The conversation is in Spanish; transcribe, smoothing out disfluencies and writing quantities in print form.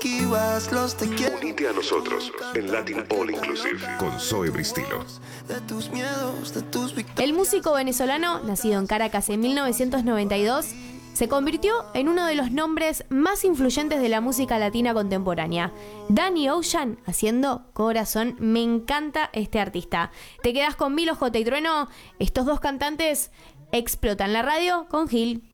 esquivas los te quiero. Unite a nosotros en Latin All Inclusive con Zoe Bristilo. De tus miedos, de tus victorias. El músico venezolano, nacido en Caracas en 1992, se convirtió en uno de los nombres más influyentes de la música latina contemporánea. Danny Ocean haciendo Corazón. Me encanta este artista. Te quedas con Milo J y Trueno. Estos dos cantantes explotan la radio con Gil.